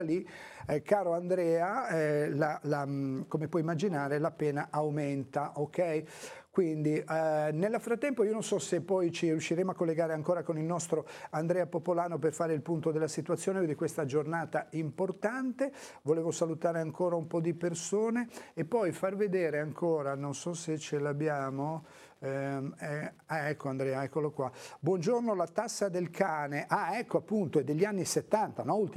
lì, caro Andrea, come puoi immaginare la pena aumenta, ok? Quindi nel frattempo io non so se poi ci riusciremo a collegare ancora con il nostro Andrea Popolano per fare il punto della situazione di questa giornata importante. Volevo salutare ancora un po' di persone e poi far vedere ancora, non so se ce l'abbiamo, ecco Andrea, eccolo qua. Buongiorno, la tassa del cane, ecco appunto, è degli anni 70, no?